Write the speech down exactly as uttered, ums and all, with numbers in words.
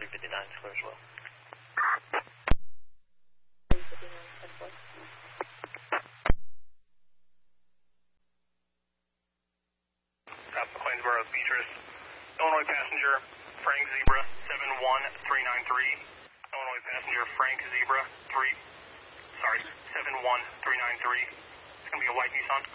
three fifty-nine is clear as well. three fifty-nine, ten four. South McLeansboro, Beatrice. Illinois passenger, Frank Zebra, seven one three nine three. Illinois passenger, Frank Zebra, three, sorry, seven one three nine three. It's going to be a white Nissan.